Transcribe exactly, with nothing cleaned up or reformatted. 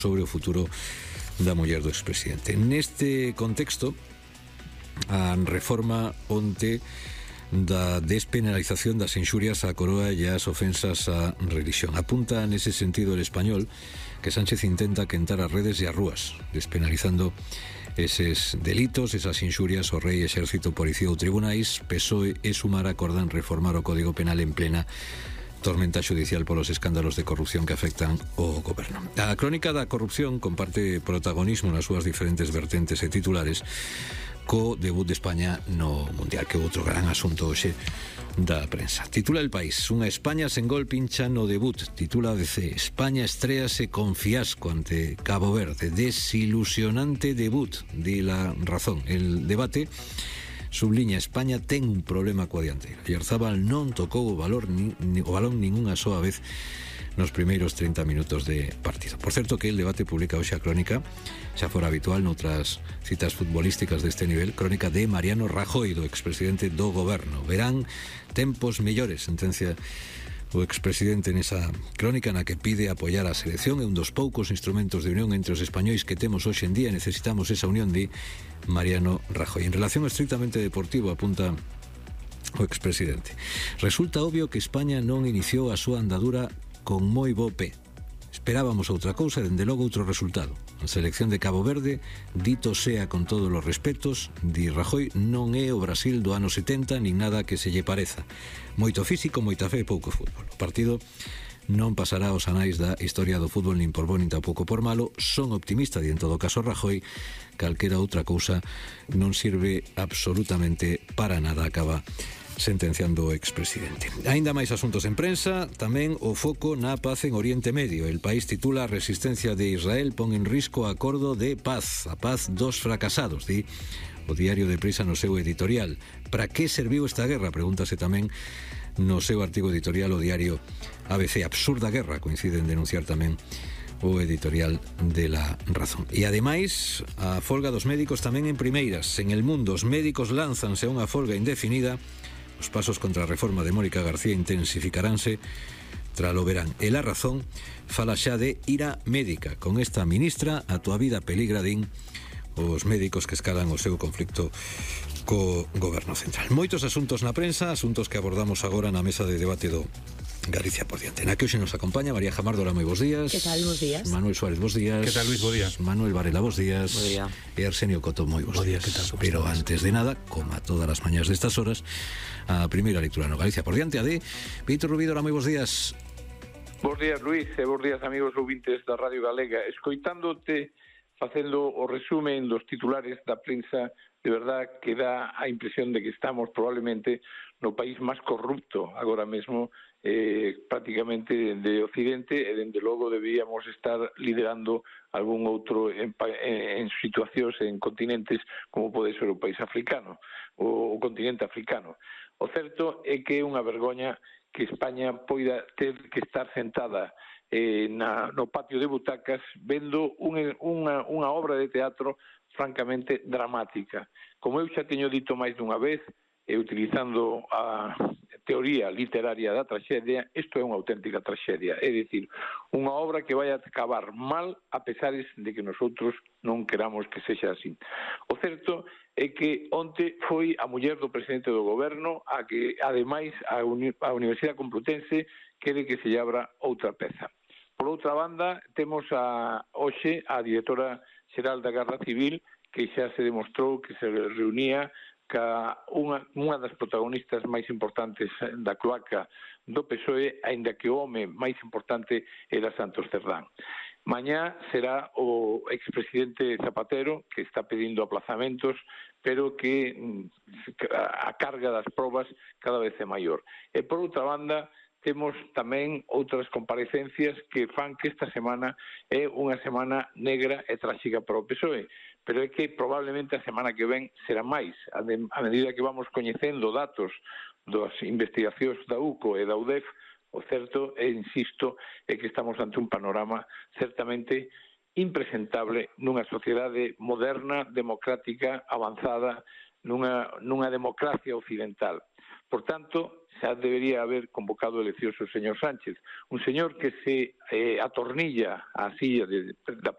sobre o futuro da muller do expresidente. Neste contexto, a reforma onte da despenalización das inxurias á coroa e as ofensas á religión. Apunta nese sentido el Español que Sánchez intenta quentar as redes e as rúas, despenalizando eses delitos, esas inxurias ao rei, exército, policía ou tribunais. P S O E e Sumar acordan reformar o Código Penal en plena tormenta xudicial polos escándalos de corrupción que afectan o goberno. A crónica da corrupción comparte protagonismo nas súas diferentes vertentes e titulares co debut de España no Mundial, que é outro gran asunto hoxe da prensa. Titula El País: unha España sen gol pincha no debut. Titula A B C: España estréase con fiasco ante Cabo Verde. Desilusionante debut, di La Razón. El debate subliña: España ten un problema coa dianteira. Oyarzabal non tocou o, valor, ni, ni, o balón ningunha soa vez nos primeiros trinta minutos de partido. Por certo que el debate publica hoxe a crónica, xa fora habitual noutras citas futbolísticas deste nivel, crónica de Mariano Rajoy, do expresidente do goberno. Verán tempos mellores, sentencia o expresidente nesa crónica na que pide apoiar a selección. É un dos poucos instrumentos de unión entre os españois que temos hoxe en día. Necesitamos esa unión, de Mariano Rajoy. En relación estrictamente deportivo, apunta o expresidente: resulta obvio que España non iniciou a súa andadura con moi bo pé. Esperábamos outra cousa e, dende logo, outro resultado. A selección de Cabo Verde, dito sea con todos os respetos, di Rajoy, non é o Brasil do ano setenta, nin nada que se lle pareza. Moito físico, moita fe e pouco fútbol. O partido non pasará aos anais da historia do fútbol nin por bo nin tampouco por malo. Son optimista, e en todo caso Rajoy, calquera outra cousa non sirve absolutamente para nada, acaba sentenciando o expresidente. Ainda máis asuntos en prensa, tamén o foco na paz en Oriente Medio. El País titula: a resistencia de Israel pon en risco o acordo de paz, a paz dos fracasados, di o Diario de Prisa no seu editorial. Para que serviu esta guerra? Pregúntase tamén no seu artigo editorial o diario A B C. Absurda guerra, coincide en denunciar tamén o editorial de La Razón. E ademais, a folga dos médicos tamén en primeiras. En El Mundo, os médicos lánzanse a unha folga indefinida. Os pasos contra a reforma de Mónica García intensificaránse tralo verán. E La Razón fala xa de ira médica. Con esta ministra, a túa vida peligra, din os médicos que escalan o seu conflicto co goberno central. Moitos asuntos na prensa, asuntos que abordamos agora na mesa de debate do Galicia por diante. Na que hoxe nos acompaña María Jamardo, moi bons días. Que tal, bons días. Manuel Suárez, bons días. Que tal, Luis, bons días. Manuel Varela, bons días. Bos día. E Arsenio Coto, moi bons días. Que tal, pero antes de nada, como a todas as mañas destas horas, a primeira lectura no Galicia por diante, a de Vítor Rubidora, moi bons días. Bos días, Luis, e bos días, amigos ouvintes da Radio Galega. Escoitándote, facendo o resumen dos titulares da prensa, de verdad que dá a impresión de que estamos probablemente no país máis corrupto agora mesmo, eh, prácticamente de Occidente, e dende logo debíamos estar liderando algún outro en, en, en situacións en continentes como pode ser o país africano, o, o continente africano. O certo é que é unha vergoña que España poida ter que estar sentada eh, na, no patio de butacas vendo un, unha, unha obra de teatro francamente dramática. Como eu xa teño dito máis dunha vez, e utilizando a teoría literaria da traxedia, isto é unha auténtica traxedia, é dicir, unha obra que vai a acabar mal a pesares de que nosotros non queramos que sexa así. O certo é que onte foi a muller do presidente do goberno a que, ademais, a, Uni a Universidade Complutense quere que se lle abra outra peza. Por outra banda, temos a, hoxe a directora xeral da Garda Civil, que xa se demostrou que se reunía ca unha, unha das protagonistas máis importantes da cloaca do P S O E, aínda que o home máis importante era Santos Cerdán. Mañá será o expresidente Zapatero, que está pedindo aplazamentos, pero que a carga das probas cada vez é maior. E por outra banda, temos tamén outras comparecencias que fan que esta semana é unha semana negra e tráxica para o P S O E, pero é que probablemente a semana que ven será máis, a, de, a medida que vamos coñecendo datos das investigacións da U C O e da U D E F. O certo, e insisto, é que estamos ante un panorama certamente impresentable nunha sociedade moderna, democrática, avanzada, nunha, nunha democracia occidental. Por tanto, xa debería haber convocado eleccións o señor Sánchez, un señor que se eh, atornilla á silla de, da